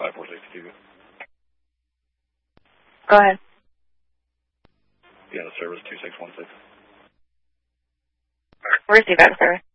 5462. Go ahead. Yeah, service 2616. Receive that, sir.